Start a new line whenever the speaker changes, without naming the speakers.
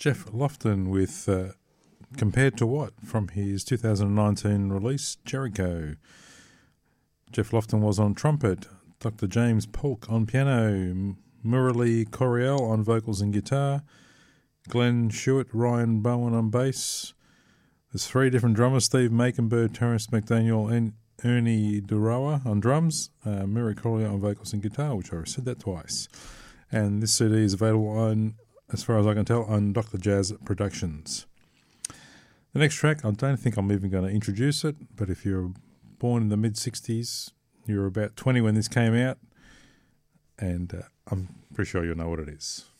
Geoff Lofton with Compared to What from his 2019 release, Jericho. Geoff Lofton was on trumpet, Dr. James Polk on piano, Murali Coriel on vocals and guitar, Glenn Shewitt, Ryan Bowen on bass. There's three different drummers, Steve Makenberg, Terence McDaniel and Ernie Durawa on drums, Murali Coriel on vocals and guitar, which I said that twice. And this CD is available on, as far as I can tell, on Dr. Jazz Productions. The next track, I don't think I'm even going to introduce it, but if you're born in the mid-60s, you were about 20 when this came out, and I'm pretty sure you'll know what it is.